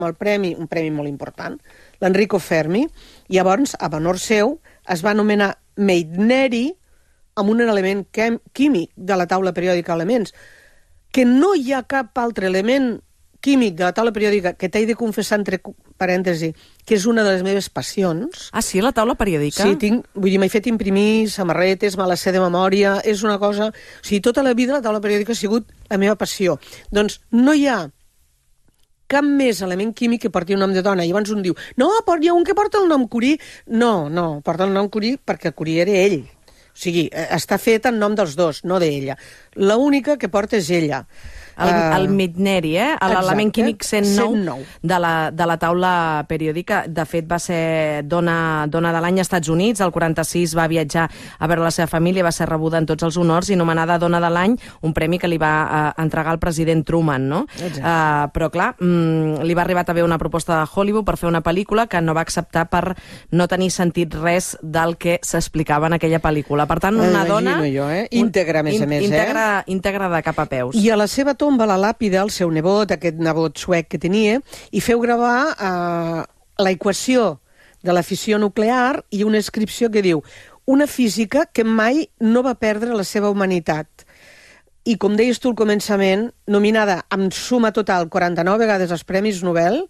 el premi, un premi molt important, l'Enrico Fermi, i llavors, a honor seu, es va anomenar Meitneri amb un element químic de la taula periòdica elements, que no hi ha cap altre element químic de la taula periòdica que t'he de confessar entre parèntesi, que és una de les meves passions. Ah, sí, la taula periòdica? Sí, m'he fet imprimir samarretes, me les sé de memòria, és una cosa... O sigui, tota la vida la taula periòdica ha sigut la meva passió. Doncs no hi ha cap més element químic que porti un nom de dona. I llavors un diu, no, hi ha un que porta el nom Curie. No, porta el nom Curie perquè Curie era ell. O sigui, està fet en nom dels dos, no d'ella. L'única que porta és ella. El Meitneri, l'element químic 109 de la taula periòdica. De fet, va ser dona de l'any als Estats Units. El 46 va viatjar a veure la seva família, va ser rebuda en tots els honors i nomenada dona de l'any, un premi que li va entregar el president Truman, no? Però, clar, li va arribar també una proposta de Hollywood per fer una pel·lícula que no va acceptar per no tenir sentit res del que s'explicava en aquella pel·lícula. Per tant, una dona... íntegra, a més a més. Íntegra de cap a peus. I a la seva tomba, la làpida, el seu nebot, aquest nebot suec que tenia, i feu gravar la equació de la fissió nuclear i una inscripció que diu una física que mai no va perdre la seva humanitat. I, com deies tu al començament, nominada amb suma total 49 vegades als Premis Nobel,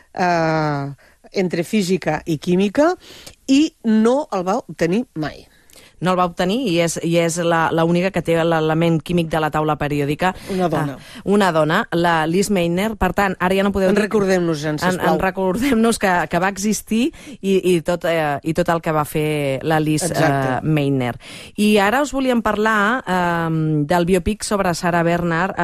entre física i química, i no el va obtenir mai. No el va obtenir i és l'única que té l'element químic de la taula periòdica. Una dona. Una dona, la Liz Meitner. Per tant, ara ja no podeu dir... Recordem-nos-en, sisplau. Recordem-nos que va existir i tot el que va fer la Liz Meitner. I ara us volíem parlar del biopic sobre Sarah Bernhardt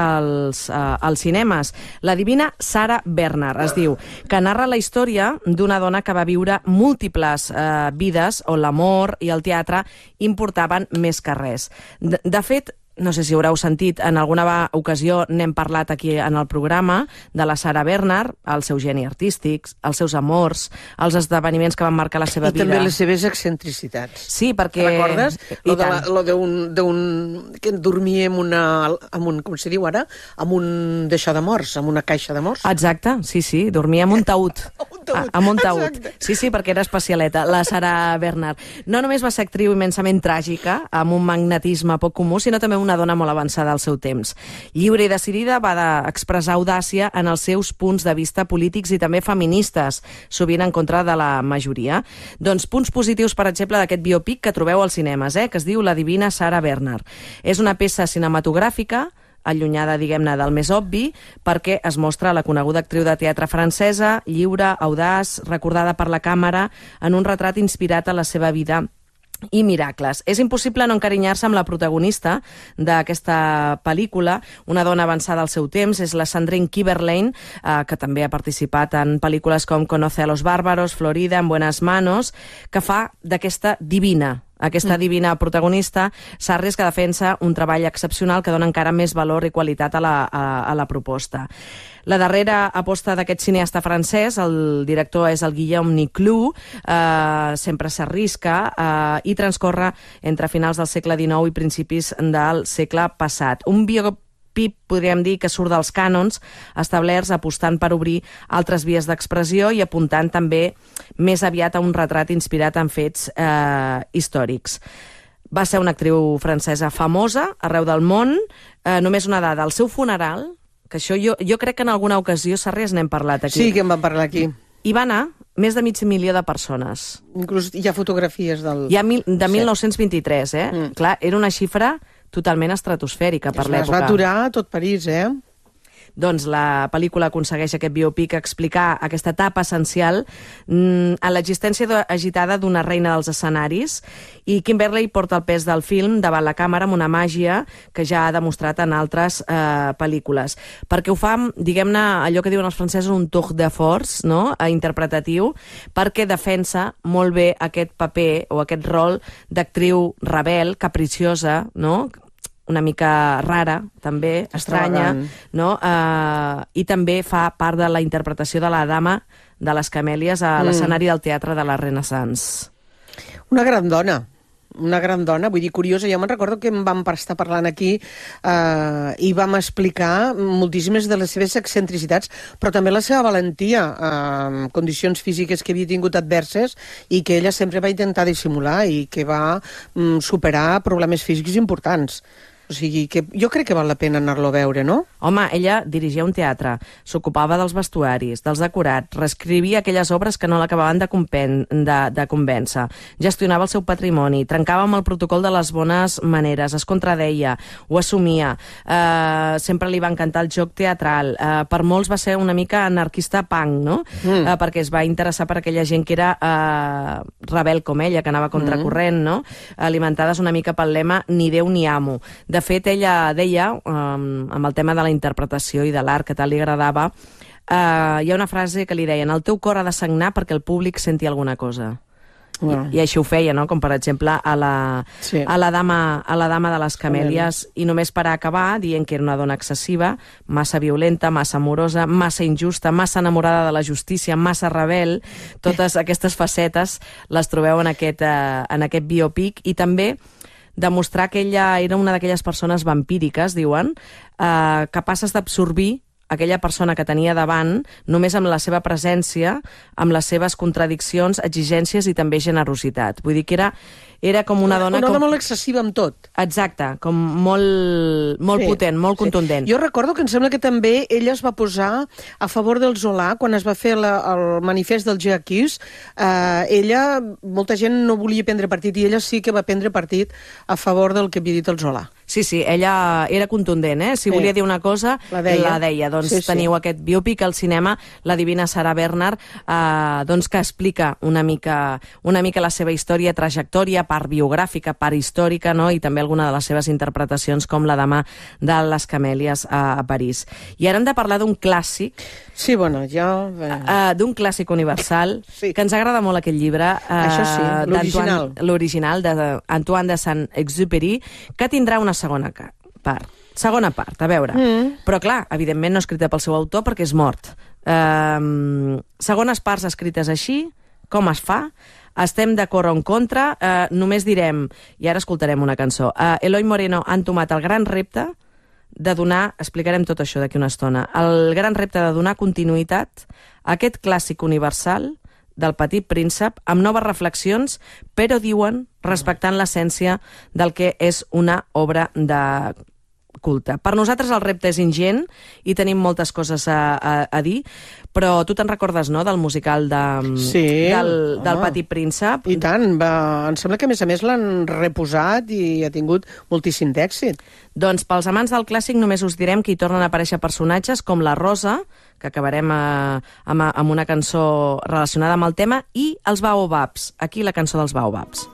als cinemes. La divina Sarah Bernhardt, es diu, que narra la història d'una dona que va viure múltiples vides on l'amor i el teatre importaven més que res. De fet, no sé si haureu sentit, en alguna ocasió n'hem parlat aquí en el programa, de la Sarah Bernhardt, el seu geni artístic, els seus amors, els esdeveniments que van marcar la seva vida. I també les seves excentricitats. Sí, perquè... Recordes? Lo d'un... que dormia amb un... com se diu ara? Amb un d'això de morts, amb una caixa de morts. Exacte, sí, dormia amb un taüt. Amb un taüt. Sí, perquè era especialeta, la Sarah Bernhardt. No només va ser actriu immensament tràgica, amb un magnetisme poc comú, sinó també una dona molt avançada al seu temps. Lliure i decidida, va expressar audàcia en els seus punts de vista polítics i també feministes, sovint en contra de la majoria. Doncs punts positius, per exemple, d'aquest biopic que trobeu als cinemes, que es diu La divina Sarah Bernhardt. És una peça cinematogràfica allunyada, diguem-ne, del més obvi, perquè es mostra la coneguda actriu de teatre francesa, lliure, audaç, recordada per la càmera, en un retrat inspirat a la seva vida i miracles. És impossible no encarinyar-se amb la protagonista d'aquesta pel·lícula, una dona avançada al seu temps, és la Sandrine Kiberlein, que també ha participat en pel·lícules com Conoce a los bárbaros, Florida, En buenas manos, que fa d'aquesta divina protagonista, Sarris, que defensa un treball excepcional que dona encara més valor i qualitat a la proposta. La darrera aposta d'aquest cineasta francès, el director és el Guillaume Niclou, sempre s'arrisca i transcorre entre finals del segle XIX i principis del segle passat. Un biopic, podríem dir, que surt dels cànons establerts, apostant per obrir altres vies d'expressió i apuntant també més aviat a un retrat inspirat en fets històrics. Va ser una actriu francesa famosa arreu del món. Només una dada, el seu funeral, que això jo crec que en alguna ocasió, Sarrià, n'hem parlat aquí. Sí, que en vam parlar aquí. Hi va anar més de 500 milió de persones. Inclús hi ha fotografies del... Hi ha de 1923, Clar, era una xifra totalment estratosfèrica per l'època. Es va aturar a tot París, Doncs la pel·lícula aconsegueix aquest biopic explicar aquesta etapa essencial en l'existència agitada d'una reina dels escenaris, i Kimberley porta el pes del film davant la càmera amb una màgia que ja ha demostrat en altres pel·lícules. Perquè ho fa, diguem-ne, allò que diuen els francesos, un tour de force, no?, interpretatiu, perquè defensa molt bé aquest paper o aquest rol d'actriu rebel, capriciosa, no?, una mica rara, també, estranya, no? I també fa part de la interpretació de la dama de les camèlies a l'escenari del teatre de la Renaissance. Una gran dona, una gran dona, vull dir, curiosa. Jo me'n recordo que em vam estar parlant aquí i vam explicar moltíssimes de les seves excentricitats, però també la seva valentia, condicions físiques que havia tingut adverses i que ella sempre va intentar dissimular i que va superar problemes físics importants. O sigui, que jo crec que val la pena anar-lo a veure, no? Home, ella dirigia un teatre, s'ocupava dels vestuaris, dels decorats, reescrivia aquelles obres que no l'acabaven de convèncer, gestionava el seu patrimoni, trencava amb el protocol de les bones maneres, es contradeia, ho assumia, sempre li va encantar el joc teatral, per molts va ser una mica anarquista punk, no? Perquè es va interessar per aquella gent que era rebel com ella, que anava contracorrent, no? Alimentades una mica pel lema ni Déu ni amo. De fet, ella deia, amb el tema de la interpretació i de l'art que tal li agradava, hi ha una frase que li deien: el teu cor ha de sagnar perquè el públic senti alguna cosa. I així ho feia, no? Com per exemple a la dama de les camèlies, i només per acabar dient que era una dona excessiva, massa violenta, massa amorosa, massa injusta, massa enamorada de la justícia, massa rebel. Totes aquestes facetes les trobeu en aquest biopic, i també demostrar que ella era una d'aquelles persones vampíriques, diuen, capaces d'absorbir aquella persona que tenia davant només amb la seva presència, amb les seves contradiccions, exigències i també generositat. Vull dir que era com una dona... Una dona molt excessiva amb tot. Exacte, com molt potent, molt contundent. Jo recordo que em sembla que també ella es va posar a favor del Zola quan es va fer el manifest del Jacques. Ella, molta gent no volia prendre partit, i ella sí que va prendre partit a favor del que havia dit el Zola. Sí, ella era contundent, eh? Si volia dir una cosa, la deia. Doncs teniu aquest biòpic al cinema, La divina Sarah Bernhardt, doncs que explica una mica la seva història, trajectòria, part biogràfica, part històrica, no? I també alguna de les seves interpretacions, com La dama de les camèlies a París. I ara hem de parlar d'un clàssic. Sí, bueno, d'un clàssic universal, que ens agrada molt aquest llibre. Això sí, l'original d'Antoine de Saint-Exupéry, que tindrà una segona part. Segona part, a veure. Però clar, evidentment no escrita pel seu autor perquè és mort. Segones parts escrites així, com es fa? Estem d'acord o en contra? Només direm, i ara escoltarem una cançó, Eloi Moreno ha entomat el gran repte de donar, explicarem tot això d'aquí una estona, el gran repte de donar continuïtat a aquest clàssic universal del Petit Príncep, amb noves reflexions, però diuen respectant l'essència del que és una obra de culte. Per nosaltres el repte és ingent i tenim moltes coses a dir, però tu te'n recordes, no?, del musical del Petit Príncep? I tant, em sembla que a més l'han reposat i ha tingut moltíssim d'èxit. Doncs pels amants del clàssic només us direm que hi tornen a aparèixer personatges com la Rosa, que acabarem amb una cançó relacionada amb el tema, i els Baobabs. Aquí la cançó dels Baobabs.